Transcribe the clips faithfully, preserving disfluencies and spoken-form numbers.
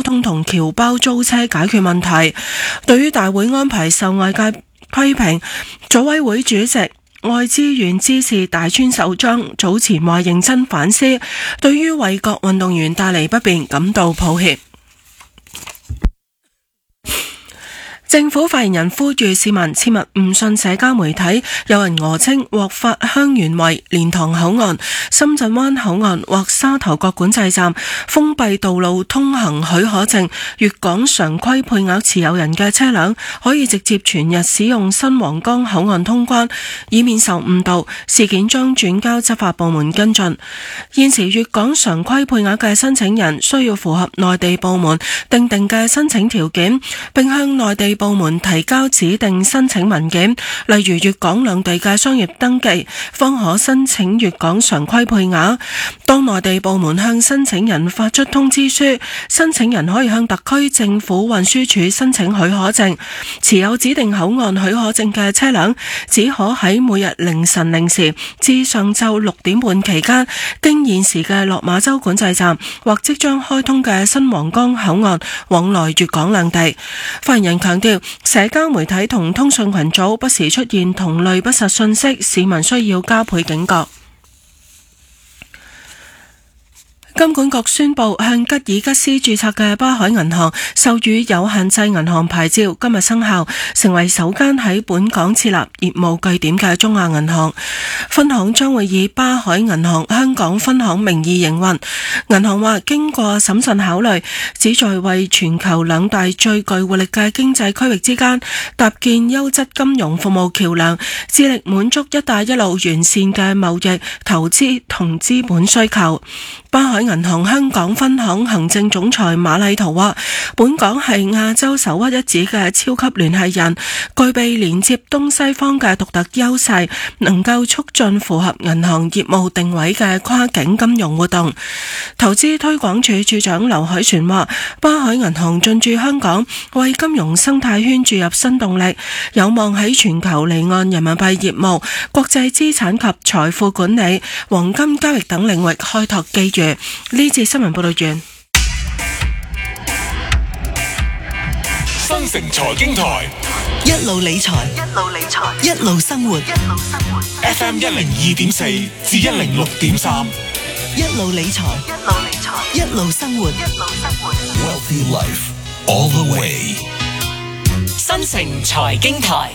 通同僑包租車解決問題。對於大會安排受外界批評，組委會主席愛知縣知事大川秀章早前話認真反思，對於為各運動員帶嚟不便感到抱歉。政府發言人呼籲市民切勿誤信社交媒體有人訛稱獲發香園圍、蓮塘口岸、深圳灣口岸或沙頭角管制站封閉道路通行許可證粵港常規配額持有人嘅車輛可以直接全日使用新皇崗口岸通關，以免受誤導。事件將轉交執法部門跟進。現時粵港常規配額嘅申請人需要符合內地部門訂定嘅申請條件，並向內地部門提交指定申請文件，例如粵港兩地嘅商業登記，方可申請粵港常規配額。當內地部門向申請人發出通知書，申請人可以向特區政府運輸署申請許可證。持有指定口岸許可證嘅車輛，只可喺每日凌晨零時至上晝六點半期間，經現時嘅落馬洲管制站或即將開通嘅新皇崗口岸往來粵港兩地。發言人強調，社交媒體同通訊群組不時出現同類不實信息，市民需要加倍警覺。金管局宣布向吉爾吉斯註冊嘅巴海銀行授予有限制銀行牌照，今日生效，成為首間喺本港設立業務據點嘅中亞銀行。分行將會以巴海銀行香港分行名義營運。銀行話經過審慎考慮，旨在為全球兩大最具活力嘅經濟區域之間搭建優質金融服務橋樑，致力滿足一帶一路完善嘅貿易、投資同資本需求。巴海銀行香港分行行政總裁馬麗圖話，本港係亞洲首屈一指嘅超級聯繫人，具備連接東西方嘅獨特優勢，能夠促進符合銀行業務定位嘅跨境金融活動。投資推廣署署長劉海旋話，巴海銀行進駐香港，為金融生態圈注入新動力，有望喺全球離岸人民幣業務、國際資產及財富管理、黃金交易等領域開拓機遇。呢節新聞報道完。 新城財經台一路理財， 一路理財， 一路生活， 一路生活。 F M 一零二點四至一零六點三， 一路理財， 一路理財， 一路生活， 一路生活。 Wealthy Life all the way。 新城財經台，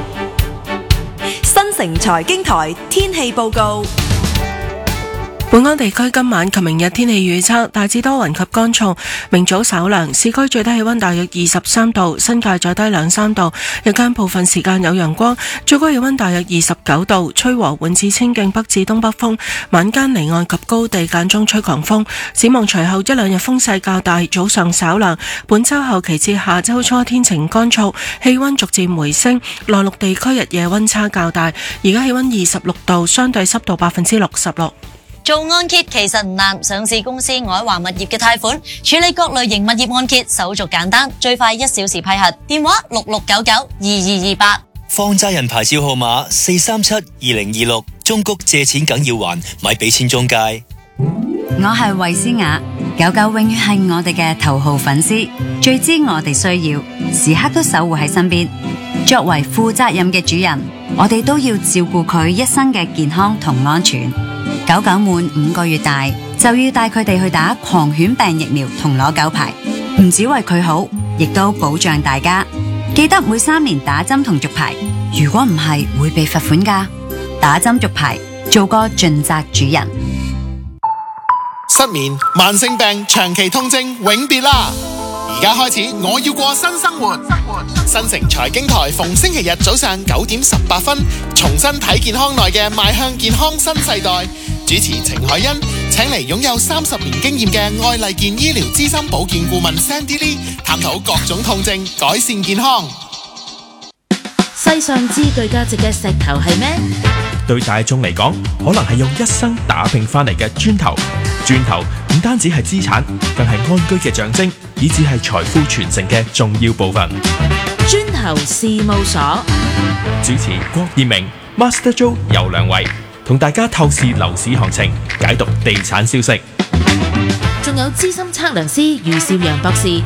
新城財經台天氣報告。 本港地區今晚及明日天氣預測大致多雲及乾燥，明早稍涼，市區最低氣溫大約二十三度，新界再低兩三度，日間部分時間有陽光，最高氣溫大約二十九度，吹和緩至清勁北至東北風，晚間離岸及高地間中吹強風。展望隨後一兩日風勢較大，早上稍涼，本週後期至下週初天晴乾燥，氣溫逐漸回升，內陸地區日夜溫差較大，而家氣溫二十六度，相對濕度百分之六十六。 做按揭其實唔難，上市公司愛華物業嘅貸款處理各類型物業按揭手續簡單，最快一小時批核。電話六六九九二二二八。 放債人牌照號碼四三七二零二六，中谷借錢梗要還，咪俾錢中介。 我係衛詩雅，狗狗永遠係我哋嘅頭號粉絲，最知我哋需要，時刻都守護喺身邊。作為負責任嘅主人，我哋都要照顧佢一生嘅健康同安全。狗狗滿五個月大就要帶佢哋去打狂犬病疫苗同攞狗牌，唔止為佢好，亦都保障大家。記得每三年打針同續牌，如果唔係會被罰款㗎。打針續牌，做個盡責主人。 失眠、慢性病、長期痛症永別啦！而家開始，我要過新生活。新城財經台逢星期日早上九點十八分，重新睇健康內嘅邁向健康新世代。主持程海欣請嚟擁有三十年經驗嘅愛麗健醫療資深保健顧問 Sandy Lee， 探討各種痛症，改善健康。 世上最具價值嘅石頭係咩？ 對大眾嚟講，可能係用一生打拼翻嚟嘅磚頭。磚頭唔單止係資產，更係安居嘅象徵，以至係財富傳承嘅重要部分。 磚頭事務所主持郭燕明、Master Joe 游良偉，同大家透視樓市行情，解讀地產消息。 仲有資深測量師余少陽博士。